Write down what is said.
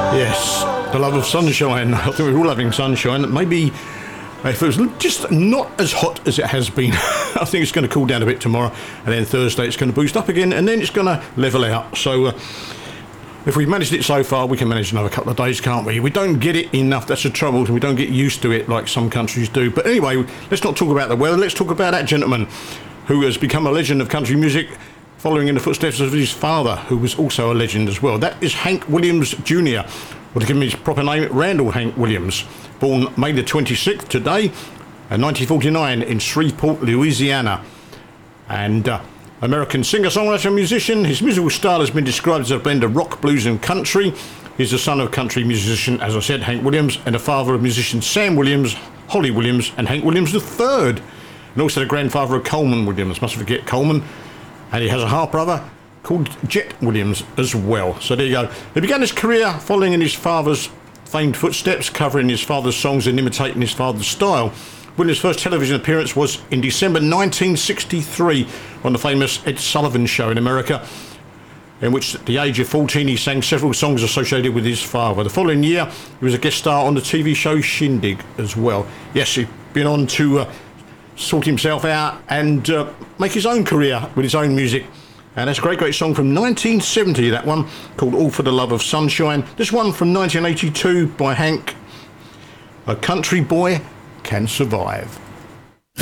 Yes, the love of sunshine. I think we're all having sunshine. Maybe if it was just not as hot as it has been, I think it's going to cool down a bit tomorrow, and then Thursday it's going to boost up again, and then it's going to level out. So if we've managed it so far, we can manage another couple of days, can't we? We don't get it enough, that's the trouble. We don't get used to it like some countries do. But anyway, let's not talk about the weather. Let's talk about that gentleman who has become a legend of country music, following in the footsteps of his father, who was also a legend as well. That is Hank Williams Jr., or to give him his proper name, Randall Hank Williams, born May the 26th today, 1949 in Shreveport, Louisiana. And American singer-songwriter and musician. His musical style has been described as a blend of rock, blues and country. He's the son of country musician, as I said, Hank Williams, and the father of musicians Sam Williams, Holly Williams and Hank Williams III. And also the grandfather of Coleman Williams, mustn't forget Coleman. And he has a half-brother called Jet Williams as well. So there you go. He began his career following in his father's famed footsteps, covering his father's songs and imitating his father's style. Williams' first television appearance was in December 1963 on the famous Ed Sullivan Show in America, in which at the age of 14 he sang several songs associated with his father. The following year he was a guest star on the TV show Shindig as well. Yes, he'd been on to sort himself out and make his own career with his own music. And that's a great song from 1970, that one, called All for the Love of Sunshine. This one from 1982 by Hank, A Country Boy Can Survive.